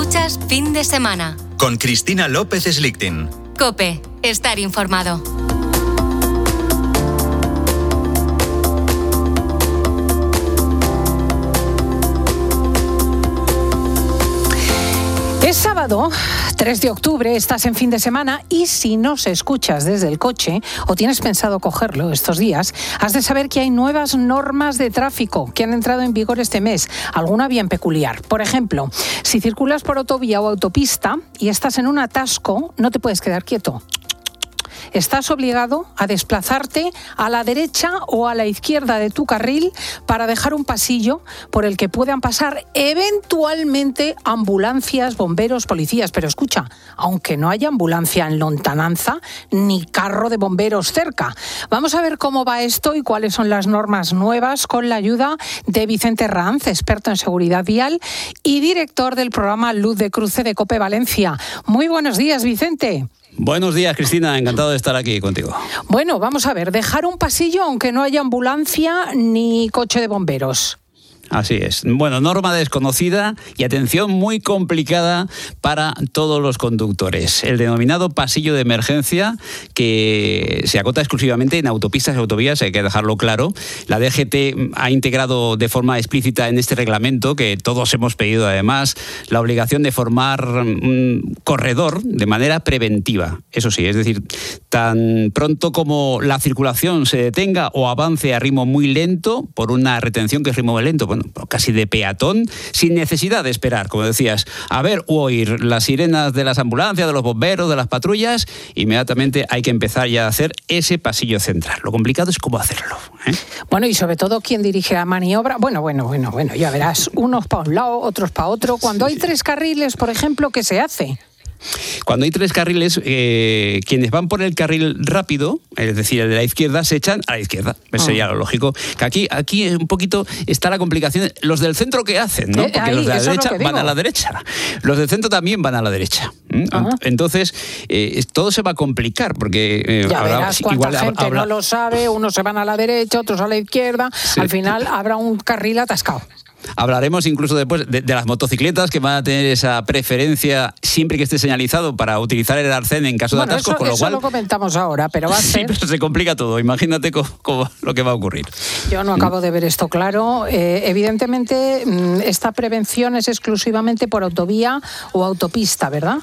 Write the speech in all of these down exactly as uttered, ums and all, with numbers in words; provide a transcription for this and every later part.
Escuchas Fin de Semana. Con Cristina López Slichting. COPE. Estar informado. Es sábado, tres de octubre, estás en fin de semana y si nos escuchas desde el coche o tienes pensado cogerlo estos días, has de saber que hay nuevas normas de tráfico que han entrado en vigor este mes, alguna bien peculiar. Por ejemplo, si circulas por autovía o autopista y estás en un atasco, no te puedes quedar quieto. Estás obligado a desplazarte a la derecha o a la izquierda de tu carril para dejar un pasillo por el que puedan pasar eventualmente ambulancias, bomberos, policías. Pero escucha, aunque no haya ambulancia en lontananza ni carro de bomberos cerca. Vamos a ver cómo va esto y cuáles son las normas nuevas con la ayuda de Vicente Ranz, experto en seguridad vial y director del programa Luz de Cruce de COPE Valencia. Muy buenos días, Vicente. Buenos días, Cristina. Encantado de estar aquí contigo. Bueno, vamos a ver. Dejar un pasillo aunque no haya ambulancia ni coche de bomberos. Así es. Bueno, norma desconocida y atención muy complicada para todos los conductores. El denominado pasillo de emergencia, que se acota exclusivamente en autopistas y autovías, hay que dejarlo claro. La D G T ha integrado de forma explícita en este reglamento, que todos hemos pedido además, la obligación de formar un corredor de manera preventiva. Eso sí, es decir, tan pronto como la circulación se detenga o avance a ritmo muy lento, por una retención que es ritmo muy lento, bueno, casi de peatón, sin necesidad de esperar, como decías, a ver u oír las sirenas de las ambulancias, de los bomberos, de las patrullas, inmediatamente hay que empezar ya a hacer ese pasillo central. Lo complicado es cómo hacerlo, ¿eh? Bueno, y sobre todo quién dirige la maniobra. Bueno, bueno, bueno, bueno, ya verás, unos para un lado, otros para otro. Cuando sí, hay sí. tres carriles, por ejemplo, ¿qué se hace? Cuando hay tres carriles, eh, quienes van por el carril rápido, es decir, el de la izquierda, se echan a la izquierda. Eso oh. sería lo lógico. Que aquí, aquí un poquito está la complicación. Los del centro, ¿qué hacen? ¿no? Porque Ahí, los de la derecha van a la derecha. Los del centro también van a la derecha. Uh-huh. Entonces, eh, todo se va a complicar porque eh, ya habrá, verás cuánta igual gente habrá... no lo sabe. Unos se van a la derecha, otros a la izquierda. Sí. Al final habrá un carril atascado. Hablaremos incluso después de, de las motocicletas que van a tener esa preferencia siempre que esté señalizado para utilizar el arcén en caso bueno, de atascos, eso, con lo eso cual... lo comentamos ahora, pero va a ser... Sí, pero se complica todo. Imagínate cómo, cómo, lo que va a ocurrir. Yo no acabo de ver esto claro. Eh, evidentemente, esta prevención es exclusivamente por autovía o autopista, ¿verdad?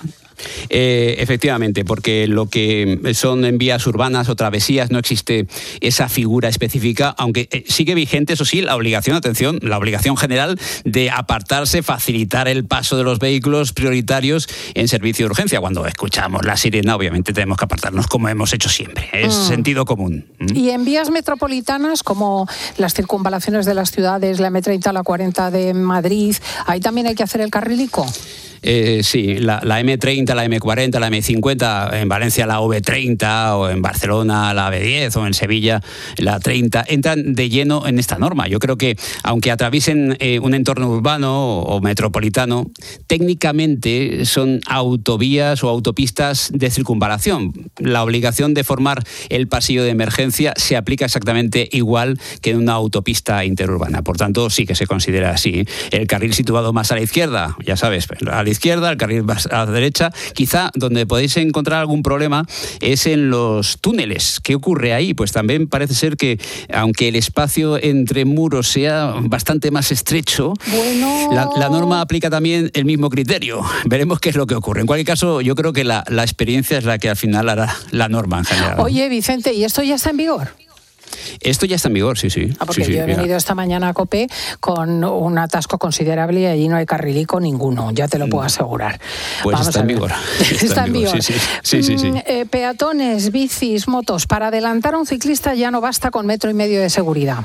Eh, efectivamente, porque lo que son en vías urbanas o travesías no existe esa figura específica, aunque eh, sigue vigente, eso sí, la obligación, atención, la obligación general de apartarse, facilitar el paso de los vehículos prioritarios en servicio de urgencia. Cuando escuchamos la sirena, obviamente tenemos que apartarnos como hemos hecho siempre. Es mm. sentido común. ¿Mm? Y en vías metropolitanas, como las circunvalaciones de las ciudades, la eme treinta, la cuarenta de Madrid, ahí también hay que hacer el carrilico. Eh, sí, la, la eme treinta, la eme cuarenta, la eme cincuenta, en Valencia la ove treinta, o en Barcelona la ave diez, o en Sevilla la treinta, entran de lleno en esta norma. Yo creo que, aunque atraviesen eh, un entorno urbano o, o metropolitano, técnicamente son autovías o autopistas de circunvalación. La obligación de formar el pasillo de emergencia se aplica exactamente igual que en una autopista interurbana. Por tanto, sí que se considera así. El carril situado más a la izquierda, ya sabes, a la izquierda, el carril más a la derecha. Quizá donde podéis encontrar algún problema es en los túneles. ¿Qué ocurre ahí? Pues también parece ser que, aunque el espacio entre muros sea bastante más estrecho, bueno... la, la norma aplica también el mismo criterio. Veremos qué es lo que ocurre. En cualquier caso, yo creo que la, la experiencia es la que al final hará la norma en general. Oye, Vicente, ¿y esto ya está en vigor? Esto ya está en vigor, sí, sí. Ah, porque sí, yo sí, he venido esta mañana a COPE con un atasco considerable y allí no hay carrilico ninguno, ya te lo puedo asegurar. Pues Vamos está en vigor. Está, está en vigor. Sí, sí, sí, sí, sí. Mm, eh, peatones, bicis, motos. Para adelantar a un ciclista ya no basta con metro y medio de seguridad.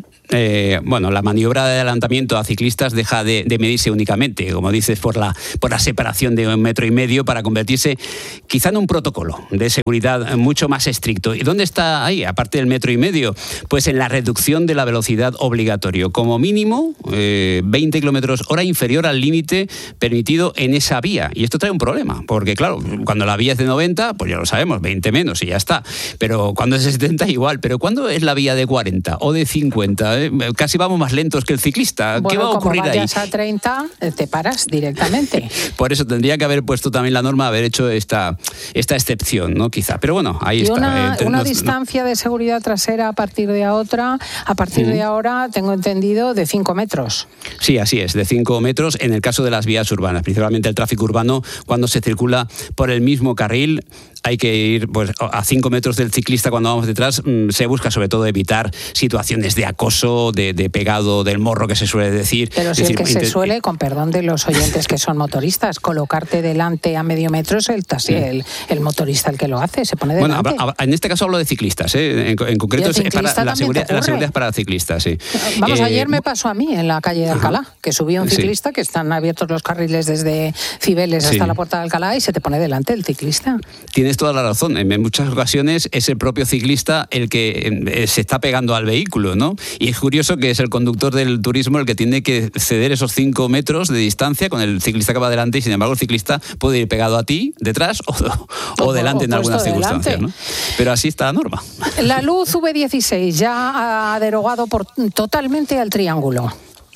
Eh, bueno, la maniobra de adelantamiento a ciclistas deja de, de medirse únicamente, como dices, por la, por la separación de un metro y medio para convertirse quizá en un protocolo de seguridad mucho más estricto. ¿Y dónde está ahí, aparte del metro y medio? Pues en la reducción de la velocidad obligatorio. Como mínimo, eh, veinte kilómetros hora inferior al límite permitido en esa vía. Y esto trae un problema, porque claro, cuando la vía es de noventa, pues ya lo sabemos, veinte menos y ya está. Pero cuando es de setenta, igual. Pero ¿cuándo es la vía de cuarenta o de cincuenta? ¿eh? Casi vamos más lentos que el ciclista. Bueno, ¿Qué va a ocurrir como vayas ahí? a treinta, te paras directamente. Por eso tendría que haber puesto también la norma, haber hecho esta, esta excepción, ¿no? Quizá. Pero bueno, ahí y está. Una, eh, una no, distancia no. de seguridad trasera a partir de otra, a partir uh-huh. de ahora, tengo entendido, de cinco metros. Sí, así es, de cinco metros en el caso de las vías urbanas, principalmente el tráfico urbano, cuando se circula por el mismo carril. Hay que ir pues, a cinco metros del ciclista cuando vamos detrás. Se busca sobre todo evitar situaciones de acoso, de, de pegado del morro que se suele decir. Pero si es el decir, que inter... se suele, con perdón de los oyentes que son motoristas, colocarte delante a medio metro es el, taxi, el, el motorista el que lo hace, se pone delante. Bueno, en este caso hablo de ciclistas, ¿eh? en, en concreto es para la seguridad, la seguridad es para ciclistas. Sí. Vamos, eh, ayer me pasó a mí en la calle de Alcalá, ajá. que subía un ciclista, sí. que están abiertos los carriles desde Cibeles hasta sí. la Puerta de Alcalá y se te pone delante el ciclista. Tienes toda la razón. En muchas ocasiones es el propio ciclista el que se está pegando al vehículo, ¿no? Y es curioso que es el conductor del turismo el que tiene que ceder esos cinco metros de distancia con el ciclista que va delante y sin embargo el ciclista puede ir pegado a ti, detrás o, o, o delante o en algunas circunstancias, ¿no? Pero así está la norma. La luz V dieciséis ya ha derogado por, totalmente al triángulo.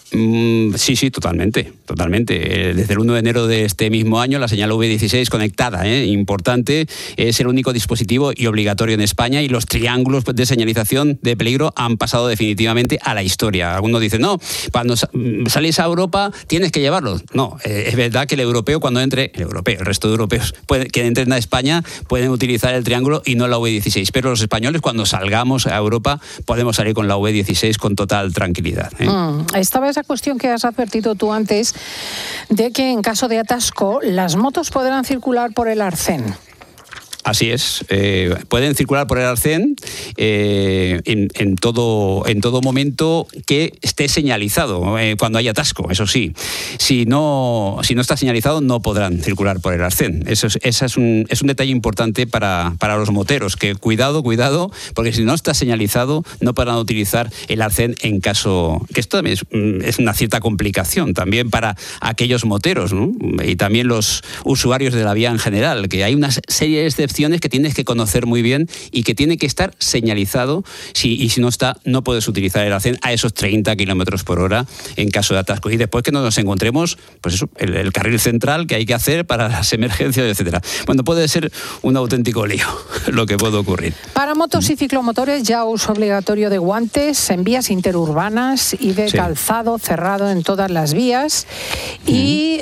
Mm, sí, sí, totalmente, totalmente. Desde el uno de enero de este mismo año, la señal V dieciséis conectada, ¿eh? importante, es el único dispositivo y obligatorio en España y los triángulos de señalización de peligro han pasado definitivamente a la historia. Algunos dicen, no, cuando salís a Europa tienes que llevarlos. No, eh, es verdad que el europeo cuando entre, el europeo, el resto de europeos puede, que entren a España pueden utilizar el triángulo y no la V dieciséis, pero los españoles cuando salgamos a Europa podemos salir con la V dieciséis con total tranquilidad. ¿eh? Mm, esta vez cuestión que has advertido tú antes de que en caso de atasco las motos podrán circular por el arcén. Así es, eh, pueden circular por el arcén eh, en, en, todo, en todo momento que esté señalizado, eh, cuando haya atasco, eso sí. Si no, si no está señalizado, no podrán circular por el arcén. Eso es, esa es, un, es un detalle importante para, para los moteros, que cuidado, cuidado, porque si no está señalizado, no podrán utilizar el arcén en caso... que esto también es, es una cierta complicación también para aquellos moteros, ¿no? Y también los usuarios de la vía en general, que hay una serie de excepciones que tienes que conocer muy bien y que tiene que estar señalizado si, y si no está, no puedes utilizar el arcén a esos treinta kilómetros por hora en caso de atasco. Y después que nos encontremos, pues eso, el, el carril central que hay que hacer para las emergencias, etcétera. Bueno, puede ser un auténtico lío lo que puede ocurrir. Para motos y ciclomotores ya uso obligatorio de guantes en vías interurbanas y de sí. calzado cerrado en todas las vías. Mm. Y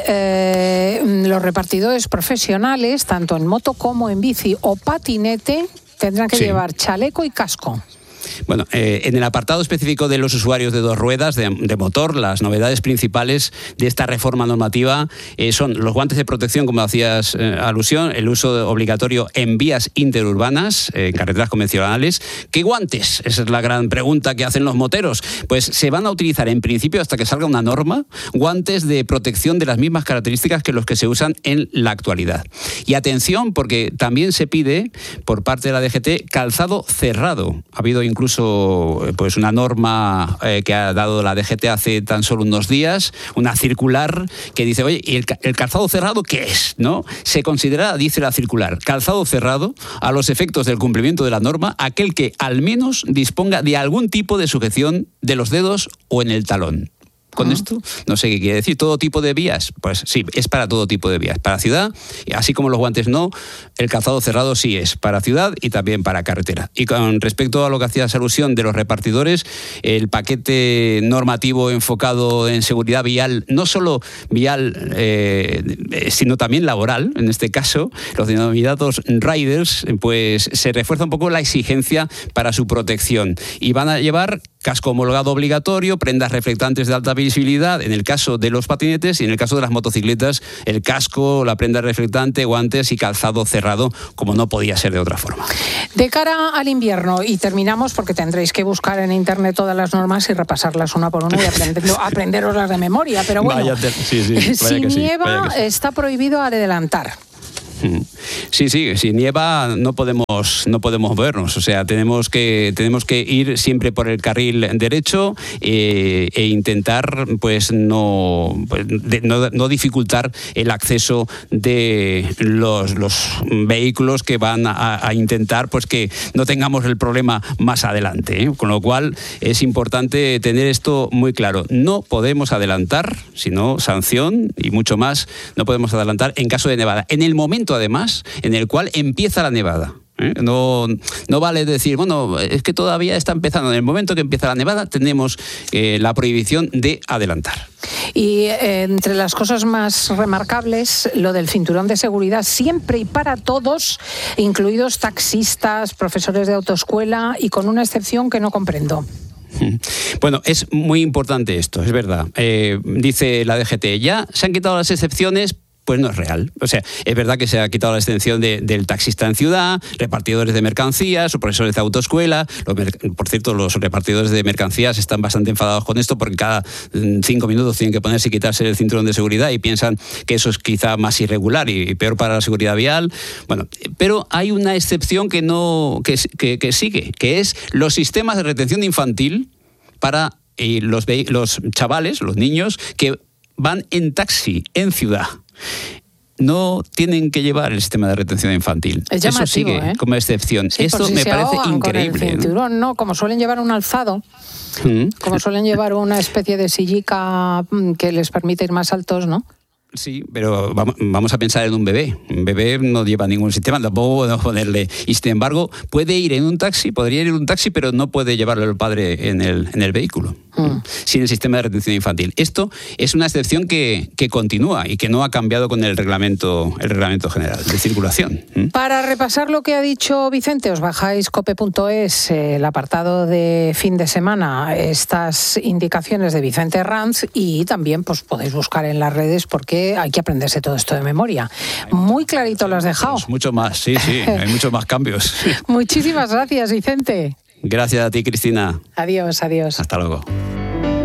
eh, los repartidores profesionales, tanto en moto como en bici o patinete, tendrán que sí. llevar chaleco y casco. Bueno, eh, en el apartado específico de los usuarios de dos ruedas, de, de motor, las novedades principales de esta reforma normativa eh, son los guantes de protección, como hacías eh, alusión, el uso obligatorio en vías interurbanas, eh, en carreteras convencionales. ¿Qué guantes? Esa es la gran pregunta que hacen los moteros. Pues se van a utilizar en principio, hasta que salga una norma, guantes de protección de las mismas características que los que se usan en la actualidad. Y atención, porque también se pide, por parte de la D G T, calzado cerrado. Ha habido incluso pues una norma eh, que ha dado la D G T hace tan solo unos días, una circular que dice, oye, ¿y el, el calzado cerrado qué es? ¿No? Se considera, dice la circular, calzado cerrado a los efectos del cumplimiento de la norma, aquel que al menos disponga de algún tipo de sujeción de los dedos o en el talón. Con uh-huh. esto, no sé qué quiere decir, todo tipo de vías, pues sí, es para todo tipo de vías, para ciudad, así como los guantes no, el calzado cerrado sí es para ciudad y también para carretera. Y con respecto a lo que hacías alusión de los repartidores, el paquete normativo enfocado en seguridad vial, no solo vial, eh, sino también laboral, en este caso, los denominados riders, pues se refuerza un poco la exigencia para su protección y van a llevar casco homologado obligatorio, prendas reflectantes de alta visibilidad, en el caso de los patinetes, y en el caso de las motocicletas, el casco, la prenda reflectante, guantes y calzado cerrado, como no podía ser de otra forma. De cara al invierno, y terminamos porque tendréis que buscar en internet todas las normas y repasarlas una por una y aprenderlo, aprenderoslas de memoria, pero bueno, Vaya te- sí, sí, si que sí, nieva que sí. está prohibido adelantar. Sí, sí, si nieva no podemos no podemos movernos, o sea, tenemos que tenemos que ir siempre por el carril derecho eh, e intentar pues no, pues, de, no no dificultar el acceso de los, los vehículos que van a, a intentar pues que no tengamos el problema más adelante, ¿eh? Con lo cual es importante tener esto muy claro. No podemos adelantar, sino sanción y mucho más, no podemos adelantar en caso de nevada. En el momento además, en el cual empieza la nevada. ¿Eh? No, no vale decir, bueno, es que todavía está empezando. En el momento que empieza la nevada tenemos eh, la prohibición de adelantar. Y eh, entre las cosas más remarcables, lo del cinturón de seguridad siempre y para todos, incluidos taxistas, profesores de autoescuela y con una excepción que no comprendo. Bueno, es muy importante esto, es verdad. Eh, dice la D G T, ya se han quitado las excepciones. Pues no es real. O sea, es verdad que se ha quitado la extensión de, del taxista en ciudad, repartidores de mercancías o profesores de autoescuela. Los, por cierto, los repartidores de mercancías están bastante enfadados con esto porque cada cinco minutos tienen que ponerse y quitarse el cinturón de seguridad y piensan que eso es quizá más irregular y, y peor para la seguridad vial. Bueno, pero hay una excepción que no que, que, que sigue, que es los sistemas de retención infantil para eh, los, los chavales, los niños que van en taxi en ciudad. No tienen que llevar el sistema de retención infantil. Es llamativo, eso sigue ¿eh? como excepción. Sí, Esto si me parece increíble. Con el cinturón, ¿no? Como suelen llevar un alzado, ¿Mm? como suelen llevar una especie de sillica que les permite ir más altos, ¿no? Sí, pero vamos a pensar en un bebé. Un bebé no lleva ningún sistema, tampoco podemos ponerle. Y sin embargo, puede ir en un taxi, podría ir en un taxi, pero no puede llevarlo el padre en el, en el vehículo, mm. sin el sistema de retención infantil. Esto es una excepción que, que continúa y que no ha cambiado con el reglamento, el reglamento general de circulación. ¿Mm? Para repasar lo que ha dicho Vicente, os bajáis cope punto es, eh, el apartado de fin de semana, estas indicaciones de Vicente Ranz, y también pues podéis buscar en las redes porque hay que aprenderse todo esto de memoria. Muy clarito lo has dejado. Mucho más, sí, sí, hay muchos más cambios. Muchísimas gracias, Vicente. Gracias a ti, Cristina. Adiós, adiós. Hasta luego.